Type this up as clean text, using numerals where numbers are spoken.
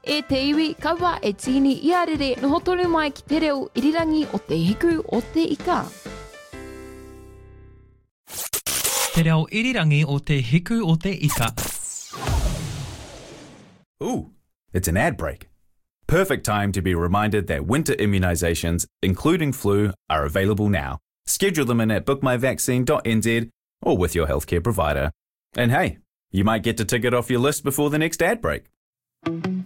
E te iwi, kaua e tini ia rere noho tonu mai ki te reo irirangi o te hiku o te ika. Te reo irirangi o te hiku o te ika. Ooh, it's an ad break. Perfect time to be reminded that winter immunisations, including flu, are available now. Schedule them in at bookmyvaccine.nz or with your healthcare provider. And hey, you might get to tick it off your list before the next ad break.